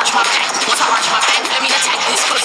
rush my pack, once I rush my pack, let me attack this.